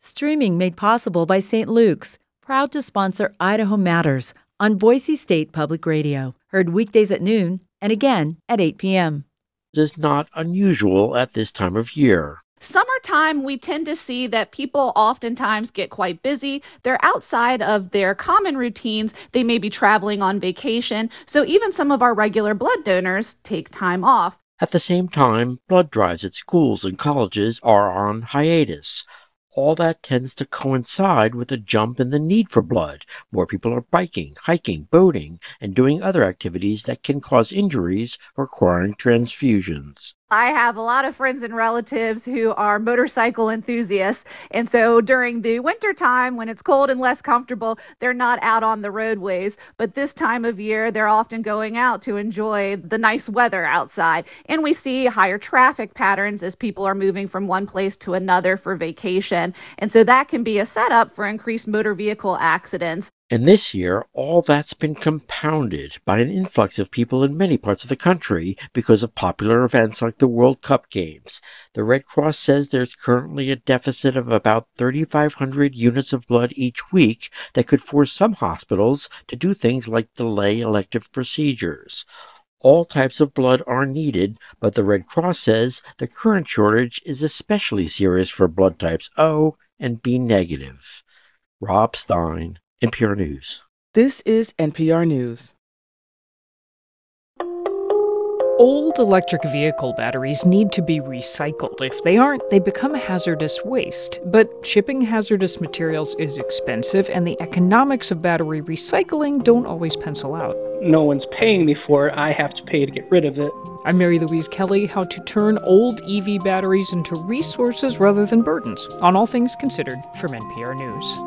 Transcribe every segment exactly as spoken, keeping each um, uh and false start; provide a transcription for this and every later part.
Streaming made possible by Saint Luke's, proud to sponsor Idaho Matters on Boise State Public Radio. Heard weekdays at noon and again at eight p.m. Is not unusual at this time of year. Summertime, we tend to see that people oftentimes get quite busy. They're outside of their common routines. They may be traveling on vacation. So even some of our regular blood donors take time off. At the same time, blood drives at schools and colleges are on hiatus. All that tends to coincide with a jump in the need for blood. More people are biking, hiking, boating, and doing other activities that can cause injuries requiring transfusions. I have a lot of friends and relatives who are motorcycle enthusiasts, and so during the winter time when it's cold and less comfortable, they're not out on the roadways. But this time of year, they're often going out to enjoy the nice weather outside. And we see higher traffic patterns as people are moving from one place to another for vacation. And so that can be a setup for increased motor vehicle accidents. And this year, all that's been compounded by an influx of people in many parts of the country because of popular events like the World Cup Games. The Red Cross says there's currently a deficit of about thirty-five hundred units of blood each week that could force some hospitals to do things like delay elective procedures. All types of blood are needed, but the Red Cross says the current shortage is especially serious for blood types O and B negative. Rob Stein, N P R News. This is N P R News. Old electric vehicle batteries need to be recycled. If they aren't, they become hazardous waste. But shipping hazardous materials is expensive, and the economics of battery recycling don't always pencil out. No one's paying me for it. I have to pay to get rid of it. I'm Mary Louise Kelly. How to turn old E V batteries into resources rather than burdens, on All Things Considered from N P R News.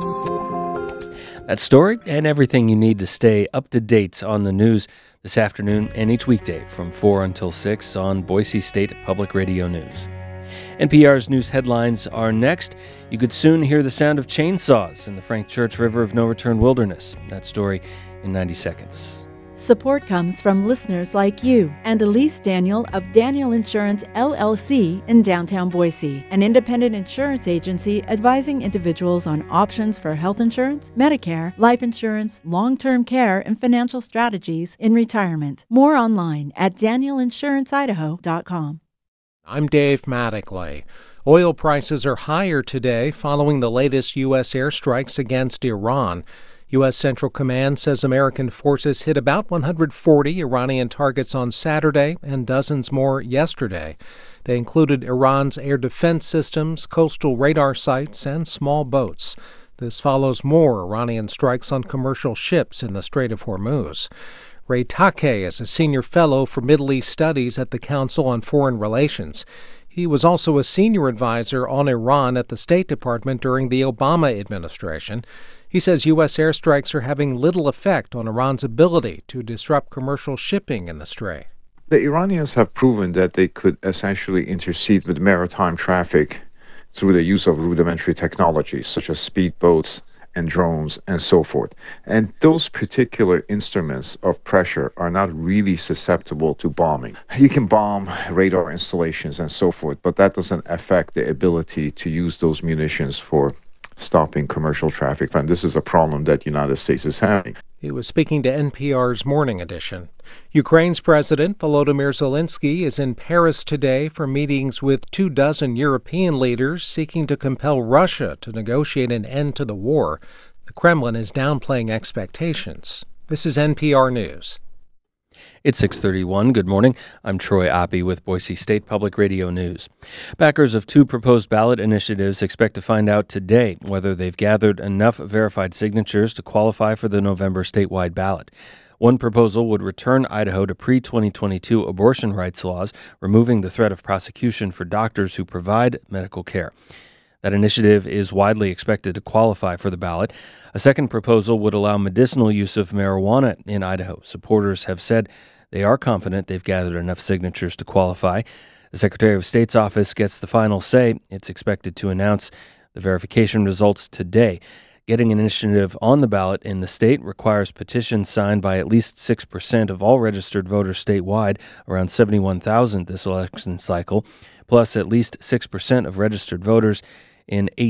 That story and everything you need to stay up to date on the news this afternoon and each weekday from four until six on Boise State Public Radio News. N P R's news headlines are next. You could soon hear the sound of chainsaws in the Frank Church River of No Return Wilderness. That story in ninety seconds. Support comes from listeners like you and Elise Daniel of Daniel Insurance, L L C in downtown Boise, an independent insurance agency advising individuals on options for health insurance, Medicare, life insurance, long-term care, and financial strategies in retirement. More online at daniel insurance idaho dot com. I'm Dave Mattingly. Oil prices are higher today following the latest U S airstrikes against Iran. U S. Central Command says American forces hit about one hundred forty Iranian targets on Saturday and dozens more yesterday. They included Iran's air defense systems, coastal radar sites, and small boats. This follows more Iranian strikes on commercial ships in the Strait of Hormuz. Ray Takei is a senior fellow for Middle East Studies at the Council on Foreign Relations. He was also a senior advisor on Iran at the State Department during the Obama administration. He says U S airstrikes are having little effect on Iran's ability to disrupt commercial shipping in the Strait. The Iranians have proven that they could essentially intercede with maritime traffic through the use of rudimentary technologies such as speedboats and drones and so forth. And those particular instruments of pressure are not really susceptible to bombing. You can bomb radar installations and so forth, but that doesn't affect the ability to use those munitions for stopping commercial traffic. And this is a problem that the United States is having. He was speaking to N P R's Morning Edition. Ukraine's President Volodymyr Zelensky is in Paris today for meetings with two dozen European leaders seeking to compel Russia to negotiate an end to the war. The Kremlin is downplaying expectations. This is N P R News. It's six thirty-one. Good morning. I'm Troy Oppie with Boise State Public Radio News. Backers of two proposed ballot initiatives expect to find out today whether they've gathered enough verified signatures to qualify for the November statewide ballot. One proposal would return Idaho to pre twenty twenty-two abortion rights laws, removing the threat of prosecution for doctors who provide medical care. That initiative is widely expected to qualify for the ballot. A second proposal would allow medicinal use of marijuana in Idaho. Supporters have said they are confident they've gathered enough signatures to qualify. The Secretary of State's office gets the final say. It's expected to announce the verification results today. Getting an initiative on the ballot in the state requires petitions signed by at least six percent of all registered voters statewide, around seventy-one thousand this election cycle, plus at least six percent of registered voters in eight